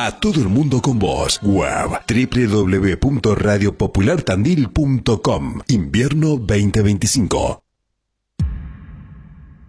A todo el mundo con vos. Web www.radiopopulartandil.com. Invierno 2025.